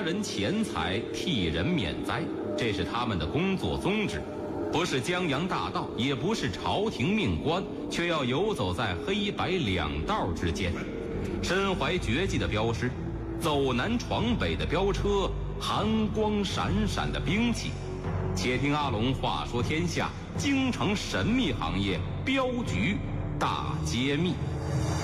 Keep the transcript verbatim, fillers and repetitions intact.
人钱财，替人免灾，这是他们的工作宗旨。不是江洋大盗，也不是朝廷命官，却要游走在黑白两道之间，身怀绝技的镖师，走南闯北的镖车，寒光闪闪的兵器。且听阿龙话说天下，京城神秘行业镖局大揭秘。